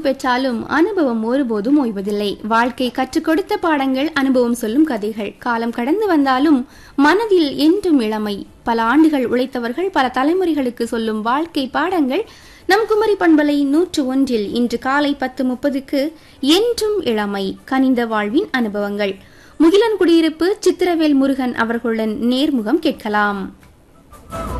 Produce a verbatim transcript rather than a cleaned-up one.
பெற்றாலும் அனுபவம் ஒருபோதும் ஓய்வதில்லை. வாழ்க்கை கற்றுக் கொடுத்த பாடங்கள், அனுபவம் சொல்லும் கதைகள். காலம் கடந்து வந்தாலும் மனதில் என்றும் இளமை. பல ஆண்டுகள் உழைத்தவர்கள் பல தலைமுறைகளுக்கு சொல்லும் வாழ்க்கை பாடங்கள். நம் குமரி பண்பலை நூற்று ஒன்றில் இன்று காலை பத்து முப்பதுக்கு என்றும் இளமை, கனிந்த வாழ்வின் அனுபவங்கள். முகிலன் குடியிருப்பு சித்திரவேல் முருகன் அவர்களுடன் நேர்முகம் கேட்கலாம்.